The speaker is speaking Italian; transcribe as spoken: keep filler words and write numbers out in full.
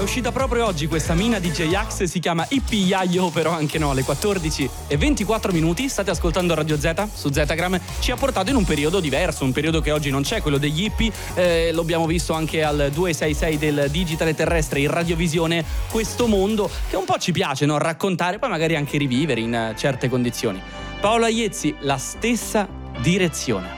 uscita proprio oggi questa Mina D J Axe, si chiama Hippie Yayo, però anche no, alle quattordici e ventiquattro minuti state ascoltando Radio Z su Zetagram. Ci ha portato in un periodo diverso, un periodo che oggi non c'è, quello degli hippie, eh, lo abbiamo visto anche al duecentosessantasei del digitale terrestre in radiovisione, questo mondo che un po' ci piace, no? Raccontare, poi magari anche rivivere in certe condizioni. Paolo Aiezzi, la stessa direzione.